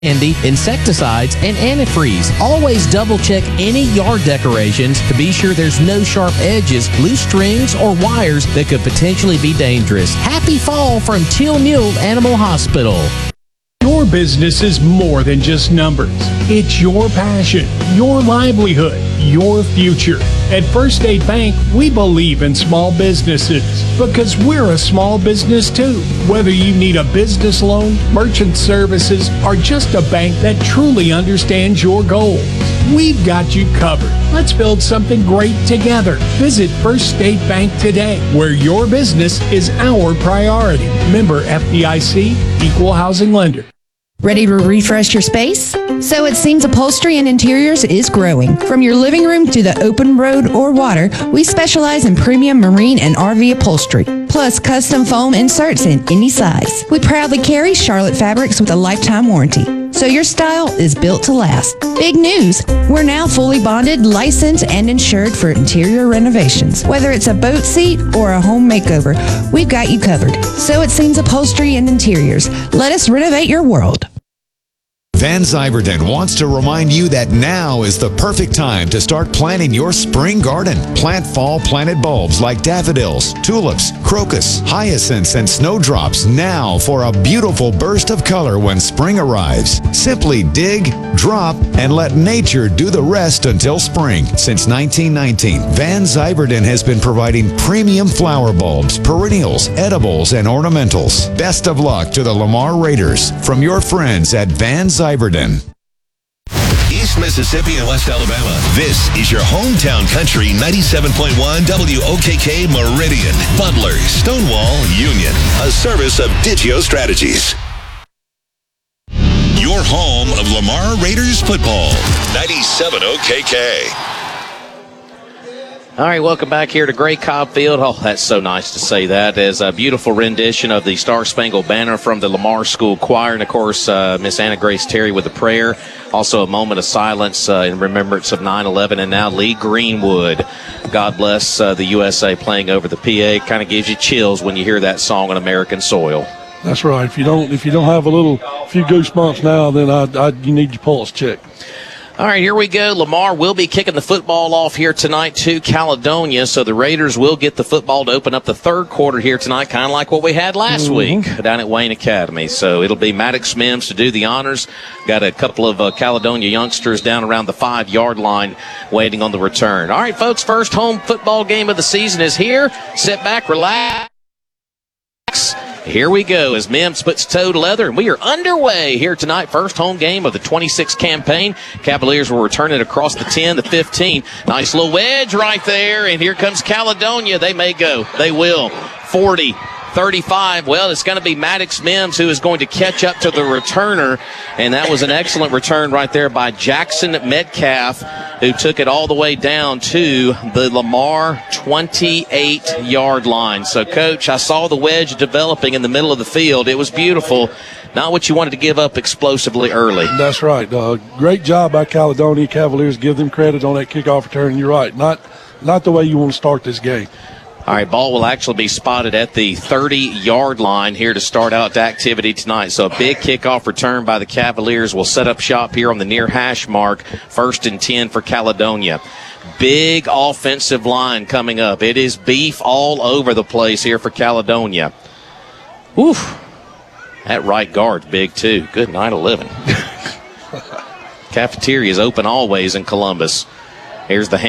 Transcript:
Handy, insecticides, and antifreeze. Always double check any yard decorations to be sure there's no sharp edges, loose strings, or wires that could potentially be dangerous. Happy fall from Teal Mule Animal Hospital. Your business is more than just numbers. It's your passion, your livelihood, your future. At First State Bank, we believe in small businesses because we're a small business too. Whether you need a business loan, merchant services, or just a bank that truly understands your goals, we've got you covered. Let's build something great together. Visit First State Bank today, where your business is our priority. Member FDIC, Equal Housing Lender. Ready to refresh your space? So it seems Upholstery and Interiors is growing. From your living room to the open road or water, we specialize in premium marine and RV upholstery, plus custom foam inserts in any size. We proudly carry Charlotte fabrics with a lifetime warranty, so your style is built to last. Big news! We're now fully bonded, licensed, and insured for interior renovations. Whether it's a boat seat or a home makeover, we've got you covered. So it seems Upholstery and Interiors. Let us renovate your world. Van Zyverden wants to remind you that now is the perfect time to start planting your spring garden. Plant fall-planted bulbs like daffodils, tulips, crocus, hyacinths, and snowdrops now for a beautiful burst of color when spring arrives. Simply dig, drop, and let nature do the rest until spring. Since 1919, Van Zyverden has been providing premium flower bulbs, perennials, edibles, and ornamentals. Best of luck to the Lamar Raiders from your friends at Van Zyverden. East Mississippi and West Alabama. This is your hometown country 97.1 WOKK Meridian, Butler, Stonewall, Union. A service of Digio Strategies. Your home of Lamar Raiders football. 97 OKK. All right, welcome back here to Gray Cobb Field. Oh, that's so nice to say that. As a beautiful rendition of the Star Spangled Banner from the Lamar School Choir. And, of course, Miss Anna Grace Terry with a prayer. Also a moment of silence in remembrance of 9/11. And now Lee Greenwood. God bless the USA playing over the PA. Kind of gives you chills when you hear that song on American soil. That's right. If you don't have a few goosebumps now, then you need your pulse checked. All right, here we go. Lamar will be kicking the football off here tonight to Caledonia, so the Raiders will get the football to open up the third quarter here tonight, kind of like what we had last week down at Wayne Academy. So it'll be Maddox Mims to do the honors. Got a couple of Caledonia youngsters down around the 5-yard line waiting on the return. All right, folks, first home football game of the season is here. Sit back, relax. Here we go as Mims puts toe to leather, and we are underway here tonight. First home game of the 26 campaign. Cavaliers will return it across the 10, the 15. Nice little wedge right there, and here comes Caledonia. They may go. They will. 40. 35. Well, it's going to be Maddox Mims who is going to catch up to the returner, and that was an excellent return right there by Jackson Metcalf, who took it all the way down to the Lamar 28-yard line. So, Coach, I saw the wedge developing in the middle of the field. It was beautiful. Not what you wanted to give up explosively early. That's right. Great job by Caledonia Cavaliers. Give them credit on that kickoff return. You're right. Not the way you want to start this game. All right, ball will actually be spotted at the 30-yard line here to start out the activity tonight. So a big kickoff return by the Cavaliers will set up shop here on the near hash mark, 1st and 10 for Caledonia. Big offensive line coming up. It is beef all over the place here for Caledonia. Oof. That right guard's big, too. Good night, 11. Cafeteria is open always in Columbus. Here's the